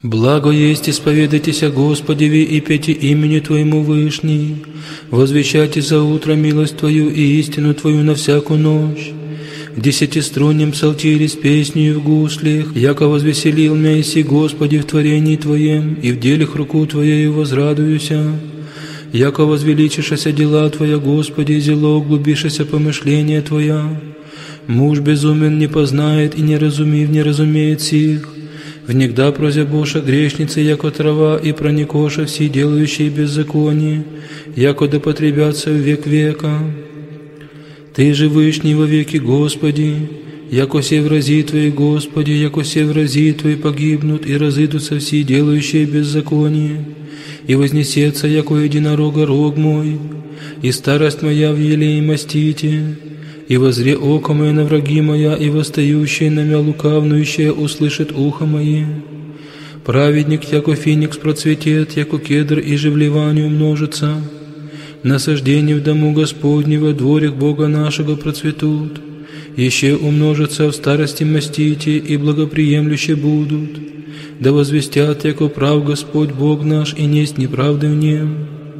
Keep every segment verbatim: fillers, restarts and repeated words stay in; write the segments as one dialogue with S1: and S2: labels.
S1: Благо есть исповедайтесь о Господеве и пейте имени Твоему Вышний, возвещайте за утро милость Твою и истину Твою на всякую ночь. В десятиструнном псалтире с песнею в гуслях, яко возвеселил меня иси Господи в творении Твоем, и в делах руку Твоею возрадуюся. Яко возвеличишася дела Твоя, Господи, и зело углубишася помышления Твоя. Муж безумен не познает и не разумив не разумеет сих. Внегда прозябоша грешницы, яко трава, и проникоша все делающие беззаконие, яко да потребятся в век века. Ты же Вышний во веки, Господи, яко се врази Твои, Господи, яко се врази Твои погибнут, и разыдутся все делающие беззаконие, и вознесется, яко единорога рог мой, и старость моя в елее мастите. И возре око мое на враги моя, и восстающее на мя лукавнующее услышит ухо мое. Праведник, яко феникс процветет, яко кедр и же в ливане умножится. Насаждение в дому Господнего, дворях Бога нашего процветут. Еще умножатся в старости мастите, и благоприемлюще будут. Да возвестят, яко прав Господь Бог наш, и несть неправды в нем.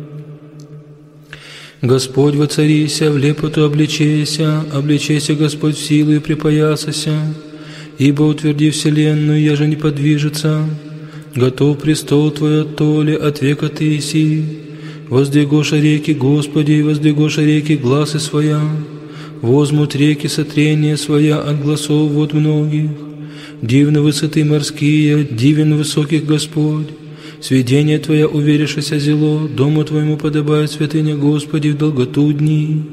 S1: Господь воцарися, в лепоту обличейся, обличейся, Господь, в силу и припоясася, ибо утверди вселенную, я же не подвижется. Готов престол Твой от толи, от века Ты иси. Воздвигоша реки, Господи, воздвигоша реки гласы своя. Возмут реки сотрения своя от гласов вод многих. Дивны высоты морские, дивен высоких Господь. Сведение Твоя уверишься зело, дому Твоему подобает святыня, Господи, в долготу дни.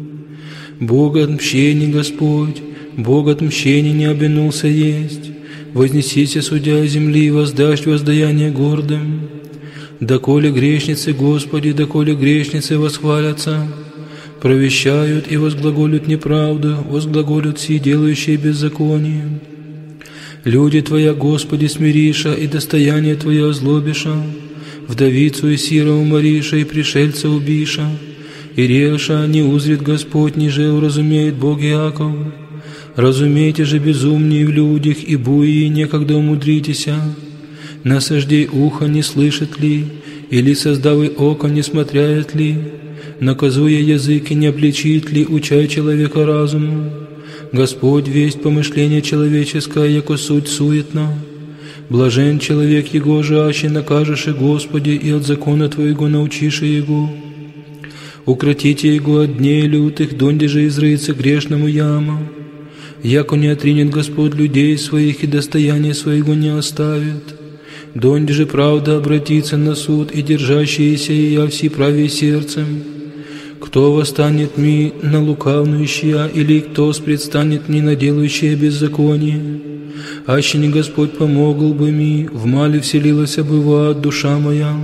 S1: Бог отмщений, Господь, Бог отмщений не обинулся есть. Вознесися, судья земли, воздашь воздаяние гордым. Доколе грешницы, Господи, доколе грешницы восхвалятся, провещают и возглаголют неправду, возглаголют все делающие беззаконие. Люди Твоя, Господи, смириша, и достояние Твое озлобиша, вдовицу и сира умориша, и пришельца убиша, и реша не узрит Господь, ниже уразумеет Бог Иаков. Разумейте же безумнее в людях, и буи некогда умудритеся. Насаждей ухо не слышит ли, или создавый око не смотряет ли, наказуя языки не обличит ли, учай человека разуму. Господь весть помышление человеческое, яко суть суетна. Блажен человек его жаще, накажешь и Господи, и от закона Твоего научишь его. Укротите его от дней лютых, донде же изрыется грешному яма. Яко не отринет Господь людей своих, и достояние своего не оставит. Донде же правда обратится на суд, и держащиеся ея все правее сердцем. Кто восстанет ми на лукавнующая, или кто спредстанет ми на делающее беззаконие? Аще не Господь помогал бы ми, в мале вселилась быва душа моя.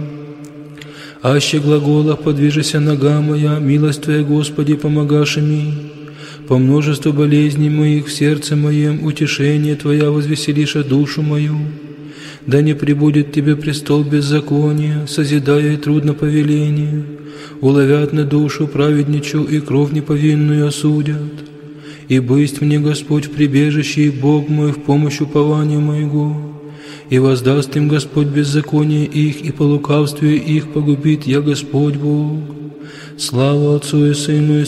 S1: Аще глаголах подвижися нога моя, милость Твоя, Господи, помогаши ми. По множеству болезней моих в сердце моем утешение Твоя возвеселиша душу мою. Да не прибудет Тебе престол беззакония, созидая и трудно повеление. Уловят на душу праведничу, и кровь неповинную осудят. И бысть мне, Господь, в прибежище, и Бог мой в помощь упованию моего. И воздаст им Господь беззаконие их, и по лукавству их погубит я, Господь Бог. Слава Отцу и Сыну и